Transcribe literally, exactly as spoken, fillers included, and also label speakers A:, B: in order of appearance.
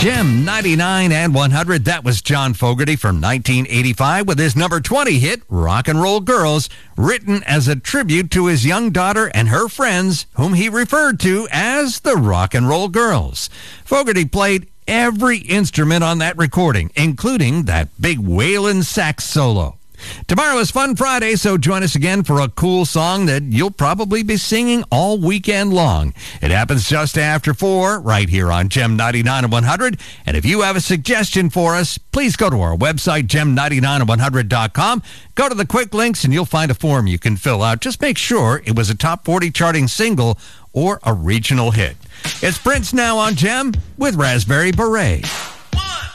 A: Gem ninety-nine and one hundred, that was John Fogerty from nineteen eighty-five with his number twenty hit, Rock and Roll Girls, written as a tribute to his young daughter and her friends, whom he referred to as the Rock and Roll Girls. Fogerty played every instrument on that recording, including that big wailin' sax solo. Tomorrow is Fun Friday, so join us again for a cool song that you'll probably be singing all weekend long. It happens just after four, right here on Gem ninety-nine and one hundred. And if you have a suggestion for us, please go to our website, gem ninety-nine and one hundred dot com. Go to the quick links and you'll find a form you can fill out. Just make sure it was a top forty charting single or a regional hit. It's Prince now on Gem with Raspberry Beret.